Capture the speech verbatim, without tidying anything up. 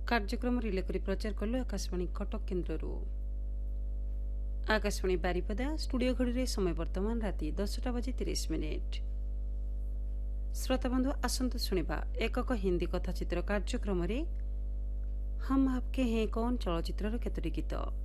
କାର୍ଯ୍ୟକ୍ରମ ରିଲେ କରି ପ୍ରଚାର କଲୁ ଆକାଶବାଣୀ କଟକ କେନ୍ଦ୍ରରୁ। ଆକାଶବାଣୀ ବାରିପଦା ଷ୍ଟୁଡିଓ ଘଡ଼ିରେ ସମୟ ବର୍ତ୍ତମାନ ରାତି ଦଶଟା ବାଜି ତିରିଶ ମିନିଟ୍। ଶ୍ରୋତାବନ୍ଧୁ ଆସନ୍ତୁ ଶୁଣିବା ଏକକ ହିନ୍ଦୀ କଥାଚିତ୍ର କାର୍ଯ୍ୟକ୍ରମରେ ହମ୍ ଆପକେ ହେଁ କୌନ୍ ଚଳଚ୍ଚିତ୍ରର କେତୋଟି ଗୀତ।